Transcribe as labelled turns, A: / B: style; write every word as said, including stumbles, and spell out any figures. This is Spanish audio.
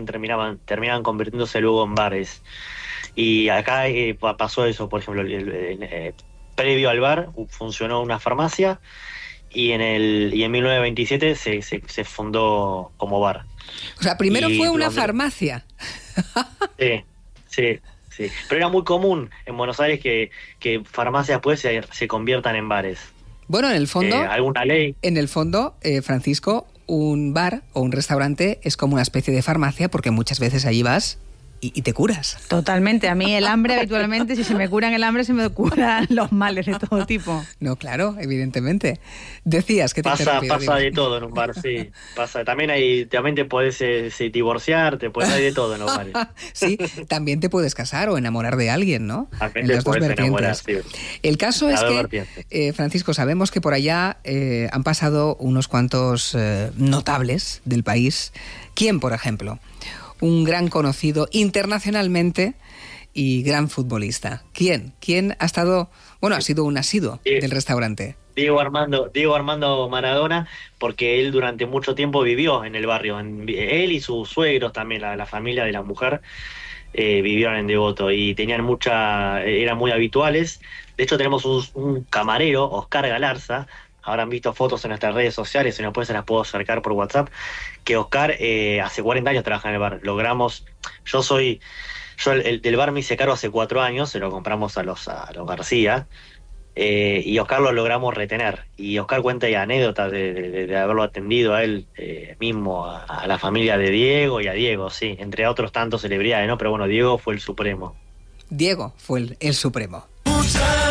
A: terminaban, terminaban, terminaban convirtiéndose luego en bares. Y acá eh, pasó eso, por ejemplo, el, el, el, eh, previo al bar funcionó una farmacia y en el y en mil novecientos veintisiete se, se, se fundó como bar.
B: O sea, primero
A: y
B: fue una
A: donde,
B: farmacia.
A: Sí, sí, sí. Pero era muy común en Buenos Aires que, que farmacias pues se, se conviertan en bares.
B: Bueno, en el fondo,
A: Eh, ¿alguna ley?
B: En el fondo, eh, Francisco, un bar o un restaurante es como una especie de farmacia porque muchas veces allí vas y, y te curas.
C: Totalmente. A mí el hambre habitualmente, si se me curan el hambre, se me curan los males de todo tipo.
B: No, claro, evidentemente. Decías que te
A: Pasa,
B: interrumpí,
A: pasa
B: dime.
A: de todo en un bar, sí. Pasa. También hay, también te podés eh, sí, divorciar, te puedes hay de todo en los bares.
B: Sí, también te puedes casar o enamorar de alguien, ¿no?
A: También
B: En
A: te
B: las dos
A: puedes
B: vertientes.
A: enamorar, sí.
B: El caso
A: Las
B: es
A: dos
B: que,
A: vertientes.
B: eh, Francisco, sabemos que por allá eh, han pasado unos cuantos eh, notables del país. ¿Quién, por ejemplo? Un gran conocido internacionalmente y gran futbolista. ¿Quién? ¿Quién ha estado, bueno, ha sido un asiduo
A: Sí.
B: del restaurante?
A: Diego Armando, Diego Armando Maradona, porque él durante mucho tiempo vivió en el barrio. En, él y sus suegros también, la, la familia de la mujer, eh, vivieron en Devoto y tenían mucha, eran muy habituales. De hecho, tenemos un, un camarero, Oscar Galarza. Habrán visto fotos en nuestras redes sociales, si no pueden se las puedo acercar por WhatsApp, que Oscar eh, hace cuarenta años trabaja en el bar. Logramos, yo soy, yo el, el del bar me hice cargo hace cuatro años, se lo compramos a los, a los García, eh, y Oscar lo logramos retener. Y Oscar cuenta ya anécdotas de, de, de haberlo atendido a él eh, mismo, a, a la familia de Diego y a Diego, sí, entre otros tantos celebridades, ¿no? Pero bueno, Diego fue el supremo.
B: Diego fue el, el supremo.